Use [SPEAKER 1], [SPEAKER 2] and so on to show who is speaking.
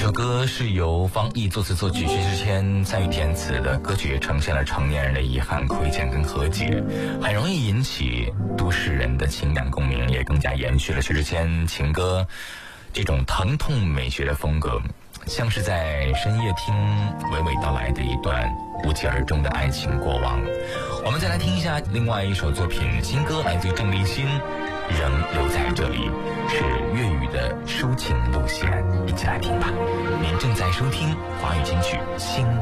[SPEAKER 1] 首歌是由方毅作词作曲，薛之谦参与填词的。歌曲也呈现了成年人的遗憾、亏欠跟和解，很容易引起都市人的情感共鸣，也更加延续了薛之谦情歌这种疼痛美学的风格，像是在深夜听娓娓道来的一段无疾而终的爱情过往。我们再来听一下另外一首作品，新歌来自于郑立新，仍留在这里，是粤语的抒情路线，一起来听吧。您正在收听华语金曲新